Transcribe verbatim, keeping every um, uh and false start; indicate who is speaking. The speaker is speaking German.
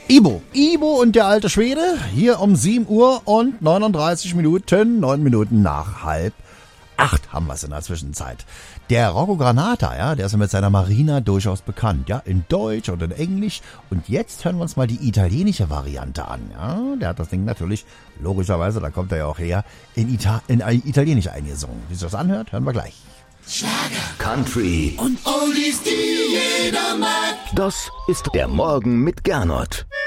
Speaker 1: Ibo. Ibo und der alte Schwede. Hier um sieben Uhr und neununddreißig Minuten. neun Minuten nach halb acht haben wir es in der Zwischenzeit. Der Rocco Granata, ja, der ist mit seiner Marina durchaus bekannt. Ja, in Deutsch und in Englisch. Und jetzt hören wir uns mal die italienische Variante an. Ja, der hat das Ding natürlich, logischerweise, da kommt er ja auch her, in, Ita- in Italienisch eingesungen. Wie sich das anhört, hören wir gleich.
Speaker 2: Schlager, Country und
Speaker 3: Oldies, die jeder mag.
Speaker 2: Das ist der Morgen mit Gernot.